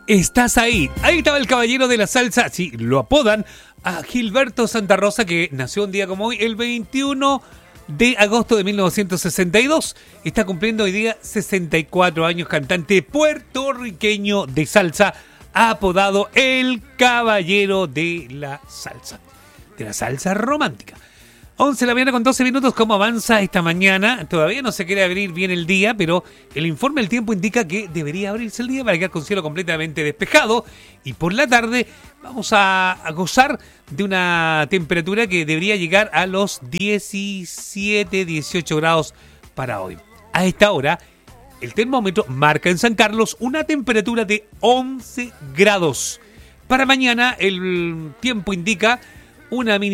Estás ahí. Ahí estaba el caballero de la salsa. Sí, lo apodan a Gilberto Santa Rosa, que nació un día como hoy, el 21 de agosto de 1962. Está cumpliendo hoy día 64 años, cantante puertorriqueño de salsa, apodado el caballero de la salsa romántica. 11 de la mañana con 12 minutos. ¿Cómo avanza esta mañana? Todavía no se quiere abrir bien el día, pero el informe del tiempo indica que debería abrirse el día para quedar con cielo completamente despejado. Y por la tarde vamos a gozar de una temperatura que debería llegar a los 17, 18 grados para hoy. A esta hora, el termómetro marca en San Carlos una temperatura de 11 grados. Para mañana, el tiempo indica una mínima